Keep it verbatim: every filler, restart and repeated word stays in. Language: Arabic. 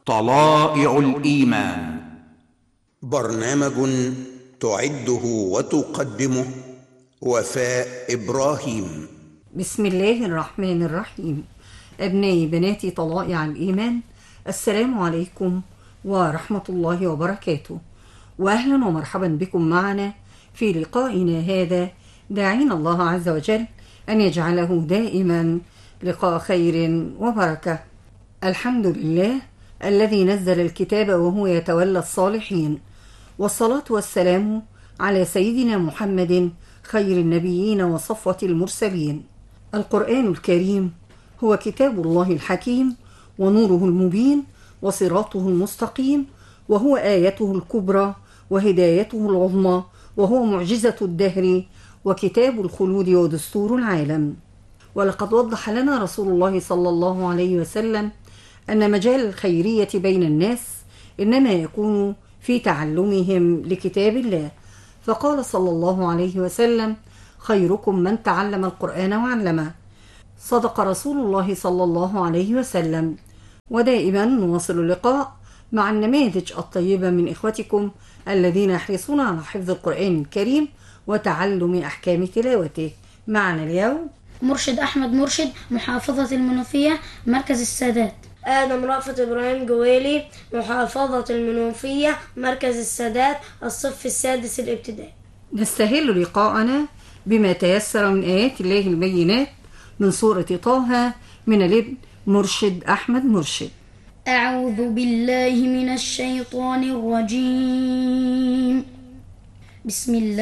طلائع الإيمان، برنامج تعده وتقدمه وفاء إبراهيم. بسم الله الرحمن الرحيم. أبنائي بناتي طلائع الإيمان، السلام عليكم ورحمة الله وبركاته، وأهلا ومرحبا بكم معنا في لقائنا هذا، داعين الله عز وجل أن يجعله دائما لقاء خير وبركة. الحمد لله الذي نزل الكتاب وهو يتولى الصالحين، والصلاة والسلام على سيدنا محمد خير النبيين وصفوة المرسلين. القرآن الكريم هو كتاب الله الحكيم ونوره المبين وصراطه المستقيم، وهو آيته الكبرى وهدايته العظمى، وهو معجزة الدهر وكتاب الخلود ودستور العالم. ولقد وضح لنا رسول الله صلى الله عليه وسلم أن مجال الخيرية بين الناس إنما يكون في تعلمهم لكتاب الله، فقال صلى الله عليه وسلم: خيركم من تعلم القرآن وعلمه. صدق رسول الله صلى الله عليه وسلم. ودائما نواصل اللقاء مع النماذج الطيبة من إخوتكم الذين يحرصون على حفظ القرآن الكريم وتعلم أحكام تلاوته. معنا اليوم مرشد أحمد مرشد، محافظة المنوفية، مركز السادات. آدم رأفت إبراهيم جويلي، محافظة المنوفية، مركز السادات، الصف السادس الابتدائي. نستهل لقاءنا بما تيسر من آيات الله البينات من سورة طه من الابن مرشد أحمد مرشد. أعوذ بالله من الشيطان الرجيم. بسم الله